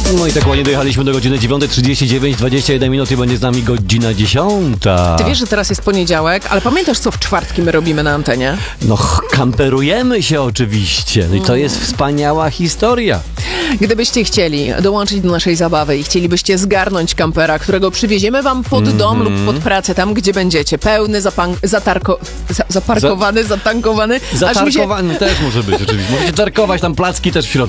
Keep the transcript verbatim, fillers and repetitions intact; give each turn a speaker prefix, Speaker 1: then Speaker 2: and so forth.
Speaker 1: No i tak ładnie dojechaliśmy do godziny dziewiątej trzydzieści dziewięć, dwadzieścia jeden minut i będzie z nami godzina dziesiąta.
Speaker 2: Ty wiesz, że teraz jest poniedziałek, ale pamiętasz, co w czwartki my robimy na antenie?
Speaker 1: No, kamperujemy się oczywiście. No i to jest wspaniała historia.
Speaker 2: Gdybyście chcieli dołączyć do naszej zabawy i chcielibyście zgarnąć kampera, którego przywieziemy wam pod
Speaker 1: Mhm.
Speaker 2: dom lub pod pracę, tam gdzie będziecie, pełny, zapan- zatarko- za- zaparkowany, zatankowany, aż mi się...
Speaker 1: Zatarkowany też może być oczywiście. Możecie tarkować tam placki też w środku.